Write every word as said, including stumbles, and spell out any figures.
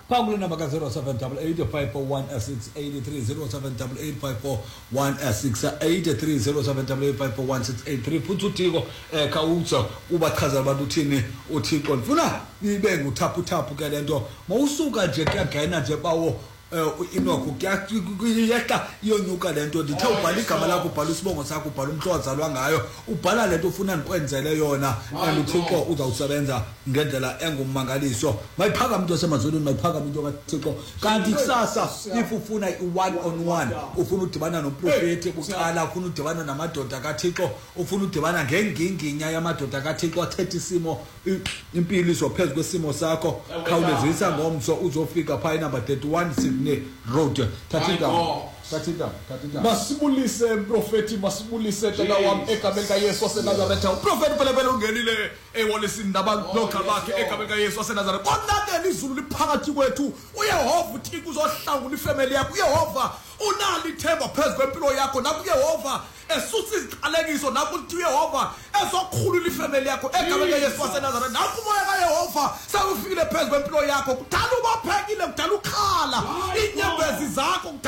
phakule number ka zero seven eight eight five four one six eight three zero seven eight eight five four one six eight three zero seven eight eight five four one six eight three futhi uThiko eh khawuza ubachaza abantu uthini uThiko ngifuna ibe nguthapu thaphu ke lento mawusuka nje kuyagena nje bawo inokho kuyayeka iyonyuka lento ndithe ubhala igama lakho ubhala isibongo sakho ubhala umhloza lwangayo ubhala lento ufuna nikwenzele yona and uThixo uzawusebenza ngendlela engummangaliso mayiphaka umuntu osemazulwini mayiphaka umuntu kaThixo kanti kusasa if ufuna i-one on one ufuna udibana nomprofeti kuqala ufuna udibana namadoda kaThixo ufuna udibana ngenginginya yamadoda kaThixo athethe isimo impilo izophezulu kwesimo sakho khawulezisa ngomso uzofika pha number thirty-one ne road thathika thathika thathika masibulise mprofeti masibulise tena wam egameni kaYesu waseNazaretha uprofeti phela phela ungenile ewolisini nabalokha bakhe egameni kaYesu waseNazaretha konakela izulu liphakathi kwethu uYehova uThixo uzohlangula ifamily yakho uYehova unali ithemba phezulu kwempilo yakho naku uYehova esusa iziqalekiso naku uYehova ezokhulula ifamily yakho egameni kaYesu waseNazaretha naku umoya kaYehova sawufikile phezulu kwempilo yakho kudala ubaphekile kudala ukhala inyembezi zakho